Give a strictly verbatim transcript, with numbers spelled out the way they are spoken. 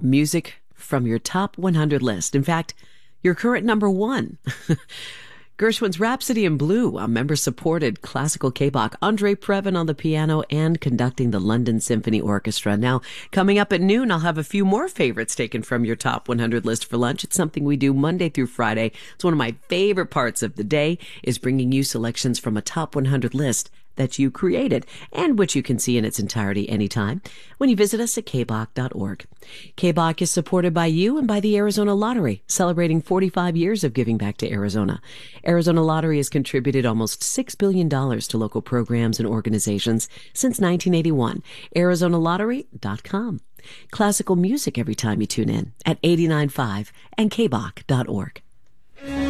music from your top one hundred list. In fact, your current number one. Gershwin's Rhapsody in Blue, a member-supported classical K-Bach. Andre Previn on the piano and conducting the London Symphony Orchestra. Now, coming up at noon, I'll have a few more favorites taken from your top one hundred list for lunch. It's something we do Monday through Friday. It's one of my favorite parts of the day, is bringing you selections from a top one hundred list that you created and which you can see in its entirety anytime when you visit us at k bach dot org. K-Bach is supported by you and by the Arizona Lottery, celebrating forty-five years of giving back to Arizona. Arizona Lottery has contributed almost six billion dollars to local programs and organizations since nineteen eighty-one. arizona lottery dot com. Classical music every time you tune in at eighty-nine point five and k bach dot org.